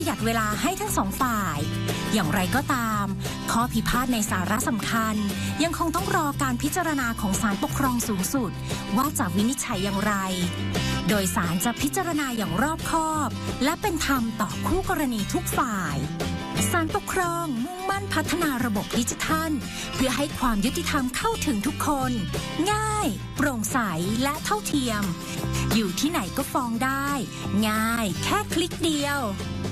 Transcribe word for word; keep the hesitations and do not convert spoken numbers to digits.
ประหยัดเวลาให้ทั้งสองฝ่ายอย่างไรก็ตามข้อพิพาทในสาระสำคัญยังคงต้องรอการพิจารณาของศาลปกครองสูงสุดว่าจะวินิจฉัยอย่างไรโดยศาลจะพิจารณาอย่างรอบคอบและเป็นธรรมต่อคู่กรณีทุกฝ่ายศาลปกครองมุ่งมั่นพัฒนาระบบดิจิทัลเพื่อให้ความยุติธรรมเข้าถึงทุกคนง่ายโปร่งใสและเท่าเทียมอยู่ที่ไหนก็ฟ้องได้ง่ายแค่คลิกเดียว